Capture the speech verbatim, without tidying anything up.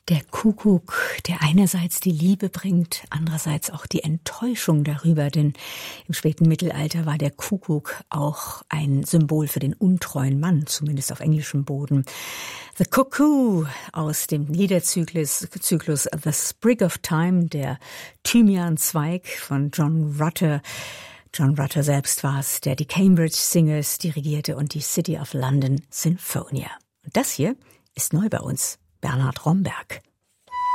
Der Kuckuck, der einerseits die Liebe bringt, andererseits auch die Enttäuschung darüber, denn im späten Mittelalter war der Kuckuck auch ein Symbol für den untreuen Mann, zumindest auf englischem Boden. The Cuckoo aus dem Liederzyklus Zyklus The Sprig of Time, der Thymianzweig von John Rutter. John Rutter selbst war es, der die Cambridge Singers dirigierte und die City of London Sinfonia. Und das hier ist neu bei uns. Bernhard Romberg.